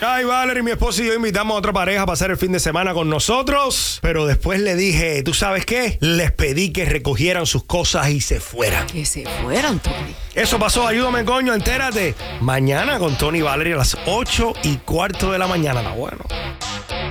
Ay, Valerie, mi esposo y yo invitamos a otra pareja a pasar el fin de semana con nosotros. Pero después le dije, ¿tú sabes qué? Les pedí que recogieran sus cosas y se fueran. Que se fueran, Tony. Eso pasó, ayúdame, coño, entérate. Mañana con Tony y Valerie a las 8:15 de la mañana. Está bueno.